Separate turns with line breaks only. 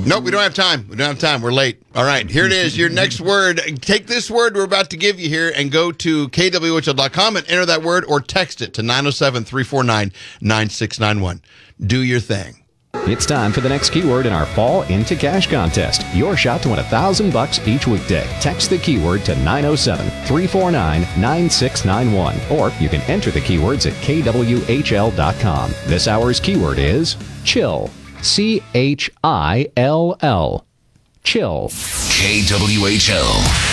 Nope, we don't have time. We don't have time. We're late. All right, here it is. Your next word. Take this word we're about to give you here and go to KWHL.com and enter that word or text it to 907-349-9691. Do your thing.
It's time for the next keyword in our Fall Into Cash contest. Your shot to win $1,000 each weekday. Text the keyword to 907-349-9691. Or you can enter the keywords at KWHL.com. This hour's keyword is chill. CHILL. Chill.
KWHL.